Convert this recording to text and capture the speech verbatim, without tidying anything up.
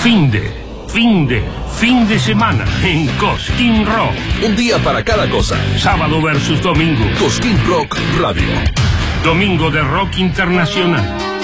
Fin de, fin de, fin de semana en Cosquín Rock. Un día para cada cosa. Sábado versus domingo. Cosquín Rock Radio. Domingo de rock internacional.